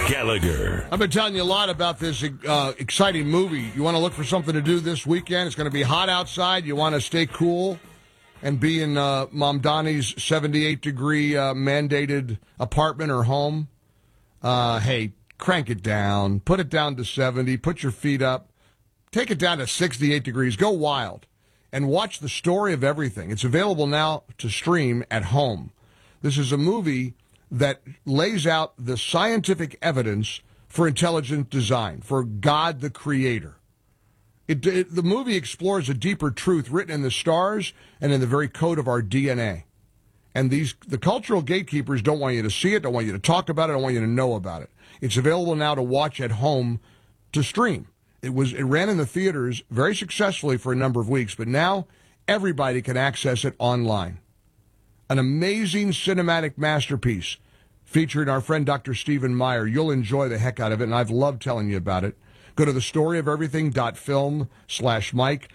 Gallagher. I've been telling you a lot about this exciting movie. You want to look for something to do this weekend? It's going to be hot outside. You want to stay cool and be in Mom Donnie's 78-degree mandated apartment or home? Hey, crank it down. Put it down to 70. Put your feet up. Take it down to 68 degrees. Go wild. And watch The Story of Everything. It's available now to stream at home. This is a movie that lays out the scientific evidence for intelligent design, for God the Creator. The movie explores a deeper truth written in the stars and in the very code of our DNA. And the cultural gatekeepers don't want you to see it, don't want you to talk about it, don't want you to know about it. It's available now to watch at home to stream. It ran in the theaters very successfully for a number of weeks, but now everybody can access it online. An amazing cinematic masterpiece featuring our friend Dr. Stephen Meyer. You'll enjoy the heck out of it, and I've loved telling you about it. Go to thestoryoferything.film/Mike,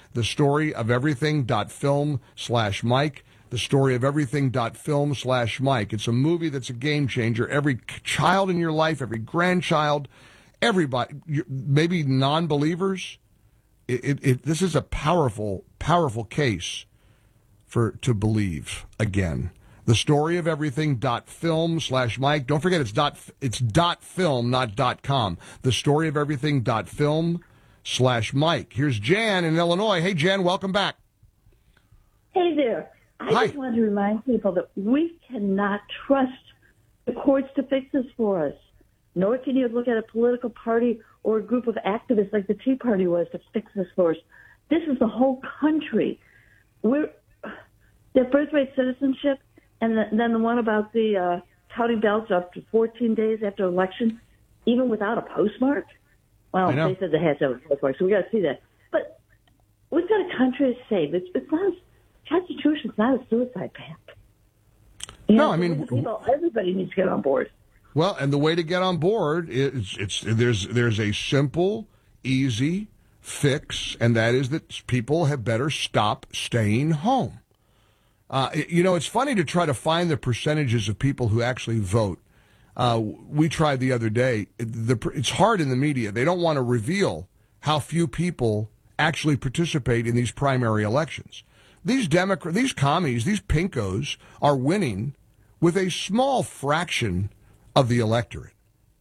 thestoryoferything.film/Mike, thestoryoferything.film/Mike. It's a movie that's a game changer. Every child in your life, every grandchild, everybody, maybe non-believers, this is a powerful, powerful case to believe again. Thestoryoferything.film/Mike. Don't forget it's .film, not .com. Thestoryoferything.film/Mike. Here's Jan in Illinois. Hey, Jan, welcome back. Hey there. I just want to remind people that we cannot trust the courts to fix this for us. Nor can you look at a political party or a group of activists like the Tea Party was to fix this for us. This is the whole country. The birthright citizenship, and then the one about the counting ballots up to 14 days after election, even without a postmark. Well, they said they had to have a postmark, so we got to see that. But we've got a country to save. It's not Constitution's not a suicide pact. Everybody needs to get on board. Well, and the way to get on board is there's a simple, easy fix, and that is that people have better stop staying home. It's funny to try to find the percentages of people who actually vote. We tried the other day. It's hard in the media. They don't want to reveal how few people actually participate in these primary elections. These commies, these pinkos are winning with a small fraction of the electorate.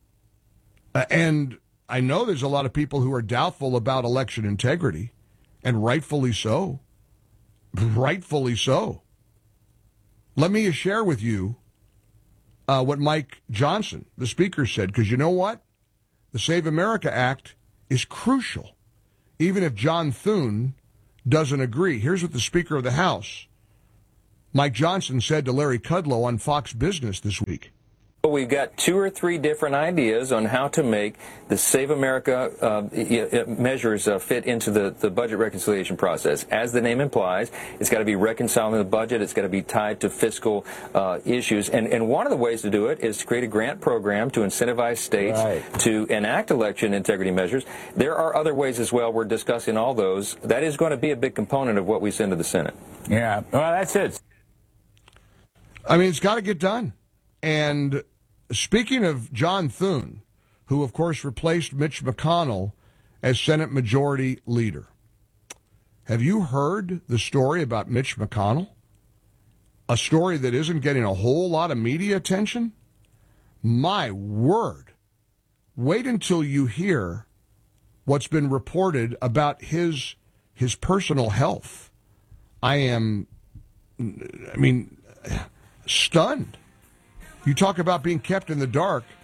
And I know there's a lot of people who are doubtful about election integrity, and rightfully so. Rightfully so. Let me share with you what Mike Johnson, the speaker, said, because you know what? The Save America Act is crucial, even if John Thune doesn't agree. Here's what the Speaker of the House, Mike Johnson, said to Larry Kudlow on Fox Business this week. We've got 2 or 3 different ideas on how to make the Save America measures fit into the budget reconciliation process. As the name implies, it's got to be reconciling the budget. It's got to be tied to fiscal issues. And one of the ways to do it is to create a grant program to incentivize states to enact election integrity measures. There are other ways as well. We're discussing all those. That is going to be a big component of what we send to the Senate. Yeah, well, that's it. I mean, it's got to get done. And speaking of John Thune, who, of course, replaced Mitch McConnell as Senate Majority Leader, have you heard the story about Mitch McConnell? A story that isn't getting a whole lot of media attention? My word. Wait until you hear what's been reported about his personal health. I mean, stunned. You talk about being kept in the dark.